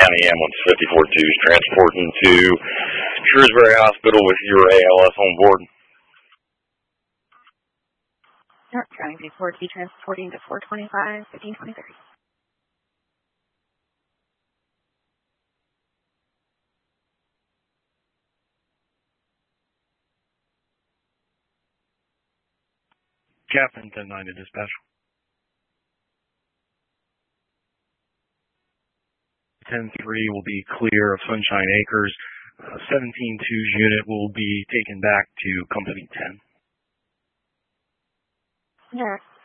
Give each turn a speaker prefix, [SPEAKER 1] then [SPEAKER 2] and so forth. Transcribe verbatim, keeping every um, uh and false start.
[SPEAKER 1] nine A M on fifty-four twos, transporting to Shrewsbury Hospital with your A L S on board.
[SPEAKER 2] York County fifty-four T, transporting to four twenty-five, fifteen twenty-three.
[SPEAKER 3] Captain ten nine to dispatch. ten three will be clear of Sunshine Acres. Uh, seventeen two's unit will be taken back to Company ten.
[SPEAKER 2] Yeah.